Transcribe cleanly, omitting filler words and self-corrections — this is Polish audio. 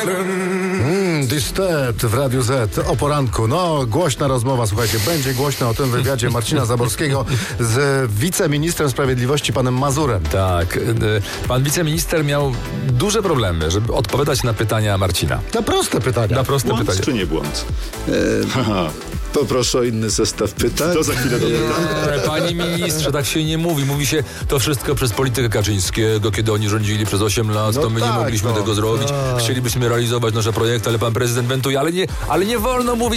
Distet w Radiu Z o poranku. No, głośna rozmowa, słuchajcie, będzie głośno o tym wywiadzie Marcina Zaborskiego z wiceministrem sprawiedliwości panem Mazurem. Tak, pan wiceminister miał duże problemy, żeby odpowiadać na pytania Marcina. Na proste pytania. Na proste Błąd pytania. czy nie błąd? Haha. Poproszę o inny zestaw pytań. To za chwilę dodam. Panie ministrze, tak się nie mówi. Mówi się to wszystko przez politykę Kaczyńskiego, kiedy oni rządzili przez 8 lat, No to my nie tak, mogliśmy no. tego zrobić. Chcielibyśmy realizować nasze projekty, ale pan prezydent wentuje, ale nie wolno mówić